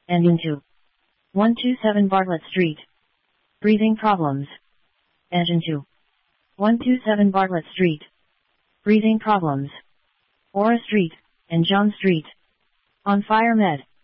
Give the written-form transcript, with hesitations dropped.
Engine 2. 127 Bartlett Street. Breathing problems. Engine 2. 127 Bartlett Street. Breathing problems. Aura Street, and John Street. On fire med.